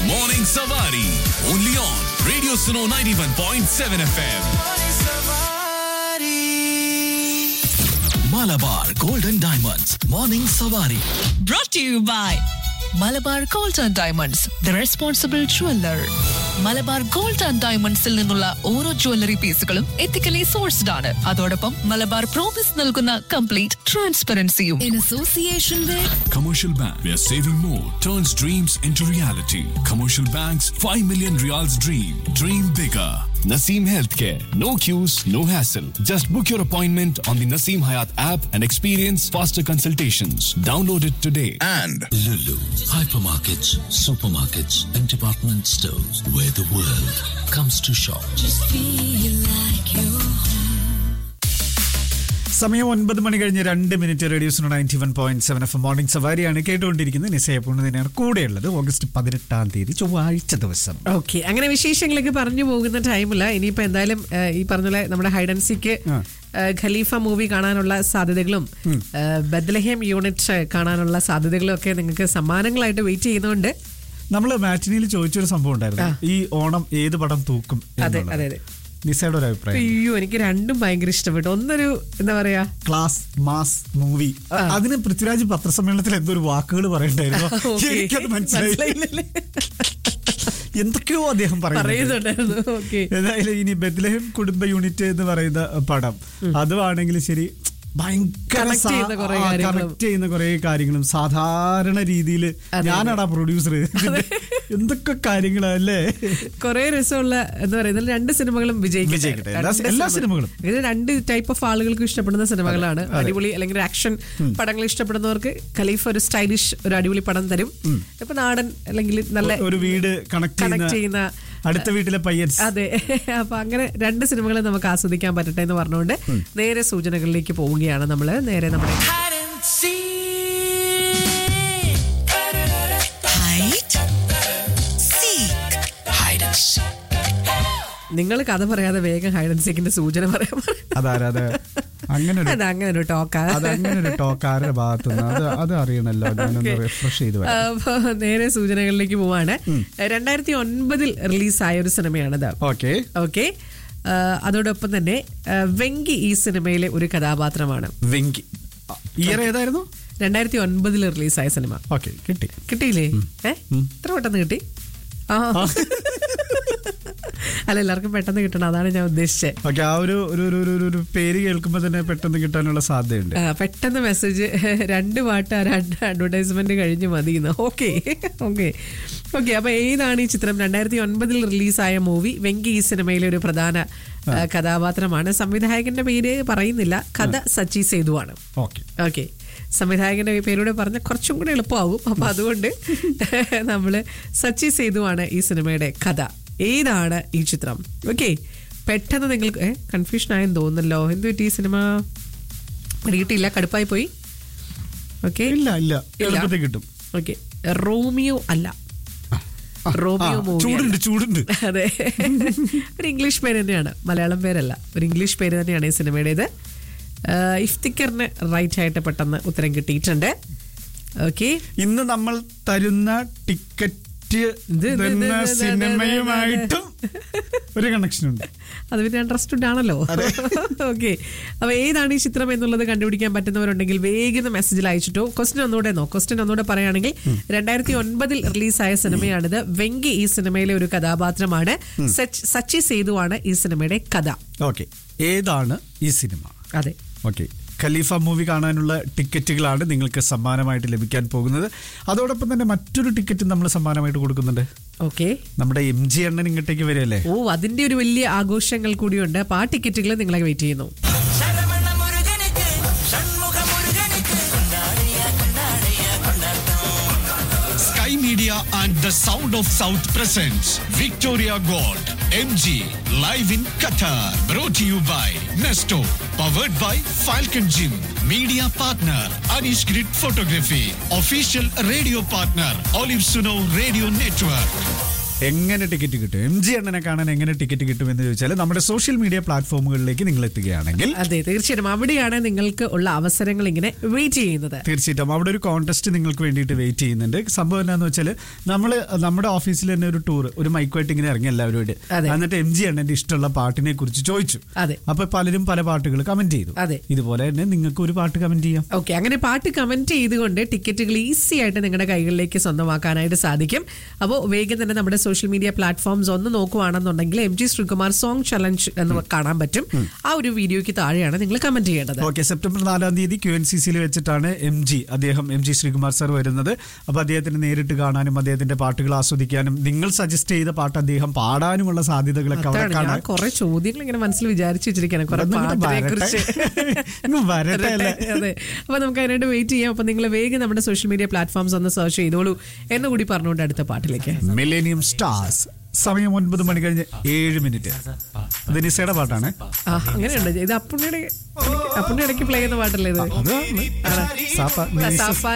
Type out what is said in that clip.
Morning Savari. Only on Radio Suno 91.7 FM. Malabar Golden Diamonds. Morning Savari. Brought to you by Malabar gold and diamonds the responsible jeweller. Malabar gold and ഡയമണ്ട്സിൽ നിന്നുള്ള ഓരോ jewellery പീസുകളും ethically sourced ആണ്. അതോടൊപ്പം Malabar promise നൽകുന്ന complete ട്രാൻസ്പെറൻസിയും. In association with Commercial Bank, where saving more turns dreams into reality. Commercial Bank's 5 million Riyals dream. Dream bigger. Naseem Healthcare. No queues, no hassle. Just book your appointment on the Naseem Hayat app and experience faster consultations. Download it today. And Lulu, hypermarkets, supermarkets, and department stores where the world comes to shop. Just feel like you're home. സമയം 9 മണി കഴിഞ്ഞ് 2 minute. Radio Suno 91.7 FM morning സവാരിയാണ് കേട്ടുകൊണ്ടിരിക്കുന്നത്. നിസയപ്പൂണ് തന്നെയാണ് കൂടെയുള്ളത്. August 18 തീയതി ചൊവ്വാഴ്ച ദിവസം. Okay, അങ്ങനെ വിശേഷങ്ങളൊക്കെ പറഞ്ഞു പോകുന്ന ടൈമില്ല. ഇനിയിപ്പോ എന്തായാലും ഈ പറഞ്ഞ നമ്മുടെ hide and seek Khalifa movie കാണാനുള്ള സാധ്യതകളും ബത്ലഹേം യൂണിറ്റ് കാണാനുള്ള സാധ്യതകളും ഒക്കെ നിങ്ങൾക്ക് സമ്മാനങ്ങളായിട്ട് വെയിറ്റ് ചെയ്യുന്നുണ്ട്. നമ്മള് മാറ്റിനിയിൽ ചോദിച്ചൊരു സംഭവം ഉണ്ടായിരുന്നു, ഈ ഓണം ഏത് പടം തൂക്കും. അതെ അതെ അതെ. നിസയുടെ ഒരു അഭിപ്രായം? അയ്യോ, എനിക്ക് രണ്ടും ഭയങ്കര ഇഷ്ടപ്പെട്ടു. ഒന്നൊരു എന്താ പറയാ, ക്ലാസ് മാസ് മൂവി. അതിന് പൃഥ്വിരാജ് പത്രസമ്മേളനത്തിൽ എന്തോ ഒരു വാക്കുകൾ പറയണ്ടായിരുന്നു, എനിക്കത് മനസ്സിലായില്ലേ. എന്തൊക്കെയോ അദ്ദേഹം പറയുന്നുണ്ടായിരുന്നു. ഏതായാലും ഇനി ബത്ലഹേം കുടുംബ യൂണിറ്റ് എന്ന് പറയുന്ന പടം, അതുവാണെങ്കിൽ ശരി ഭയങ്കര കണക്ട് ചെയ്യുന്ന കുറെ കാര്യങ്ങളും സാധാരണ രീതിയിൽ ഞാനാടാ പ്രൊഡ്യൂസർ, എന്തൊക്കെ കാര്യങ്ങളല്ലേ. കുറെ രസമുള്ള എന്താ പറയുക, രണ്ട് സിനിമകളും വിജയിക്കട്ടെ. എല്ലാ സിനിമകളും ഇത് രണ്ട് ടൈപ്പ് ഓഫ് ആളുകൾക്ക് ഇഷ്ടപ്പെടുന്ന സിനിമകളാണ്. അടിപൊളി അല്ലെങ്കിൽ ആക്ഷൻ പടങ്ങൾ ഇഷ്ടപ്പെടുന്നവർക്ക് ഖലീഫ ഒരു സ്റ്റൈലിഷ് ഒരു അടിപൊളി പടം തരും. ഇപ്പൊ നാടൻ അല്ലെങ്കിൽ നല്ല ഒരു വീട് കണക്ട് ചെയ്യുന്ന അടുത്ത വീട്ടിലെ പയ്യൻസ്. അതെ, അപ്പൊ അങ്ങനെ രണ്ട് സിനിമകളെ നമുക്ക് ആസ്വദിക്കാൻ പറ്റട്ടെ എന്ന് പറഞ്ഞുകൊണ്ട് നേരെ സൂചനകളിലേക്ക് പോവുകയാണ് നമ്മള്. നേരെ നമ്മുടെ നിങ്ങൾ കഥ പറയാതെ വേഗം ഹൈഡ് ആൻഡ് സീക്കിന്റെ സൂചന പറയാൻ അങ്ങനെ ഒരു ടോക്ക് ആരുടെ ഭാഗത്തുനിന്ന് അത് അറിയണല്ലോ. നേരെ സൂചനകളിലേക്ക് പോവാണ്. 2009 റിലീസായ ഒരു സിനിമയാണിത്. ഓക്കെ, അതോടൊപ്പം തന്നെ വെങ്കി ഈ സിനിമയിലെ ഒരു കഥാപാത്രമാണ്. വെങ്കി ഇയർ ഏതായിരുന്നു? 2009 റിലീസായ സിനിമ. കിട്ടിയില്ലേ? ഇത്ര പെട്ടെന്ന് കിട്ടി? അല്ല, എല്ലാവർക്കും പെട്ടെന്ന് കിട്ടണം, അതാണ് ഞാൻ ഉദ്ദേശിച്ചത്. ആ ഒരു പേര് കേൾക്കുമ്പോൾ തന്നെ പെട്ടെന്ന് കിട്ടാനുള്ള സാധ്യതയുണ്ട്. പെട്ടെന്ന് മെസ്സേജ്, 2 പാട്ട് 2 അഡ്വർടൈസ്മെന്റ് കഴിഞ്ഞ് മതിയെന്ന്. ഓക്കെ, അപ്പൊ ഏതാണ് ഈ ചിത്രം? 2009 റിലീസായ മൂവി. വെങ്കി ഈ സിനിമയിലെ ഒരു പ്രധാന കഥാപാത്രമാണ്. സംവിധായകന്റെ പേര് പറയുന്നില്ല, കഥ സച്ചി സേതുവാണ്. ഓക്കെ, സംവിധായകന്റെ പേരൂടെ പറഞ്ഞ കുറച്ചും കൂടെ എളുപ്പമാകും. അപ്പൊ അതുകൊണ്ട് നമ്മള് സച്ചി സേതുവാണ് ഈ സിനിമയുടെ കഥ. ഏതാണ് ഈ ചിത്രം? ഓക്കെ, പെട്ടെന്ന് നിങ്ങൾക്ക് കൺഫ്യൂഷൻ ആയെന്ന് തോന്നുന്നല്ലോ. എന്ത് പറ്റി? ഈ സിനിമ കിട്ടിയില്ല, കടുപ്പായി പോയി. ഓക്കെ, ഇല്ല കിട്ടും. ഓക്കെ, റോമിയോ അല്ല, റോമിയോ മൂവി. ചൂടുണ്ട്. അതെ, ഒരു ഇംഗ്ലീഷ് പേര് തന്നെയാണ്, മലയാളം പേരല്ല. ഒരു ഇംഗ്ലീഷ് പേര് തന്നെയാണ് ഈ സിനിമയുടേത്. ഇഫ്തിക്കറിന് റൈറ്റ് ആയിട്ട് പെട്ടെന്ന് ഉത്തരം കിട്ടിയിട്ടുണ്ട്. ഓക്കെ, ഇന്ന് നമ്മൾ തരുന്ന ടിക്കറ്റ് സിനിമയുമായിട്ടും ഒരു കണക്ഷൻ ഉണ്ട്. അത് പിന്നെ അണ്ടർസ്റ്റുഡ് ആണല്ലോ. ഓക്കെ, അപ്പൊ ഏതാണ് ഈ ചിത്രം എന്നുള്ളത് കണ്ടുപിടിക്കാൻ പറ്റുന്നവരുണ്ടെങ്കിൽ വേഗം മെസ്സേജിൽ അയച്ചിട്ടോ. ക്വസ്റ്റ്യൻ ഒന്നുകൂടെ പറയുകയാണെങ്കിൽ 2009 റിലീസായ സിനിമയാണിത്. വെങ്കി ഈ സിനിമയിലെ ഒരു കഥാപാത്രമാണ്. സച്ചി സേതുവാണ് ഈ സിനിമയുടെ കഥ. ഓക്കെ, ഏതാണ് ഈ സിനിമ? അതെ, ഓക്കെ. ഖലീഫ മൂവി കാണാനുള്ള ടിക്കറ്റുകളാണ് നിങ്ങൾക്ക് സമ്മാനമായിട്ട് ലഭിക്കാൻ പോകുന്നത്. അതോടൊപ്പം തന്നെ മറ്റൊരു ടിക്കറ്റ് നമ്മൾ സമ്മാനമായിട്ട് കൊടുക്കുന്നുണ്ട്. ഓക്കെ, നമ്മുടെ MG അണ്ണൻ ഇങ്ങോട്ടേക്ക് വരികയല്ലേ. അതിന്റെ ഒരു വലിയ ആഘോഷങ്ങൾ കൂടിയുണ്ട്. അപ്പൊ ആ ടിക്കറ്റുകൾ നിങ്ങളെ വെയിറ്റ് ചെയ്യുന്നു. Sky Media and the Sound of South presents Victoria Gold MG live in Qatar. Brought to you by Nesto. Powered by Falcon Gym. Media partner Anish Grid Photography. Official radio partner Olive Suno Radio Network. എങ്ങനെ ticket കിട്ടും, MG അണ്ണനെ കാണാൻ എങ്ങനെ ticket കിട്ടും എന്ന് ചോദിച്ചാൽ നമ്മുടെ social media പ്ലാറ്റ്ഫോമുകളിലേക്ക് നിങ്ങൾ എത്തുകയാണെങ്കിൽ, അതെ തീർച്ചയായിട്ടും അവിടെയാണ് നിങ്ങൾക്ക് ഉള്ള അവസരങ്ങൾ ഇങ്ങനെ വെയിറ്റ് ചെയ്യുന്നത്. തീർച്ചയായിട്ടും അവിടെ ഒരു കോൺടെസ്റ്റ് നിങ്ങൾക്ക് വേണ്ടിയിട്ട് വെയിറ്റ് ചെയ്യുന്നുണ്ട്. സംഭവം എന്താണെന്ന് വെച്ചാൽ നമ്മുടെ ഓഫീസിൽ തന്നെ ഒരു ടൂർ, ഒരു മൈക്കുമായിട്ട് ഇങ്ങനെ ഇറങ്ങി എല്ലാവരോട്, എന്നിട്ട് MG അണ്ണന്റെ ഇഷ്ടമുള്ള പാട്ടിനെ കുറിച്ച് ചോദിച്ചു. അപ്പൊ പലരും പല പാട്ടുകൾ കമന്റ് ചെയ്തു. ഇതുപോലെ തന്നെ നിങ്ങൾക്ക് ഒരു പാട്ട് കമന്റ് ചെയ്യാം. ഓക്കെ, അങ്ങനെ പാട്ട് കമന്റ് ചെയ്തുകൊണ്ട് ടിക്കറ്റുകൾ ഈസി ആയിട്ട് നിങ്ങളുടെ കൈകളിലേക്ക് സ്വന്തമാക്കാനായിട്ട് സാധിക്കും. അപ്പോൾ വേഗം തന്നെ നമ്മുടെ സോഷ്യൽ മീഡിയ പ്ലാറ്റ്ഫോംസ് ഒന്ന് നോക്കുവാണെന്നുണ്ടെങ്കിൽ MG ശ്രീകുമാർ സോങ് ചലഞ്ച് എന്ന് കാണാൻ പറ്റും. ആ ഒരു വീഡിയോയ്ക്ക് താഴെയാണ് നിങ്ങൾ കമന്റ് ചെയ്യേണ്ടത്. ഓക്കെ, സെപ്റ്റംബർ 4 QNCC വെച്ചിട്ടാണ് MG ശ്രീകുമാർ സർ വരുന്നത്. അപ്പൊ അദ്ദേഹത്തിന് നേരിട്ട് കാണാനും അദ്ദേഹത്തിന്റെ പാട്ടുകൾ ആസ്വദിക്കാനും നിങ്ങൾ സജസ്റ്റ് ചെയ്ത പാട്ട് അദ്ദേഹം പാടാനുമുള്ള സാധ്യതകളൊക്കെ അവിടെ കാണാൻ കുറെ ചോദ്യങ്ങൾ ഇങ്ങനെ മനസ്സിൽ വിചാരിച്ചു വെച്ചിരിക്കണം. അപ്പൊ നമുക്ക് അതിനായിട്ട് വെയിറ്റ് ചെയ്യാം. അപ്പൊ നിങ്ങൾ വേഗം നമ്മുടെ സോഷ്യൽ മീഡിയ പ്ലാറ്റ്ഫോംസ് ഒന്ന് സെർച്ച് ചെയ്തോളൂ എന്നുകൂടി പറഞ്ഞുകൊണ്ട് അടുത്ത പാട്ടിലേക്ക്. മില്ലേനിയം സ്റ്റാർസ്, സമയം 9:07 അത് നിസയുടെ പാട്ടാണ്. അങ്ങനെയുണ്ട്, ഇത് അപ്പുണ്ണിയുടെ ഇടയ്ക്ക് പ്ലേ ചെയ്യുന്ന പാട്ടല്ലേ ഇത്?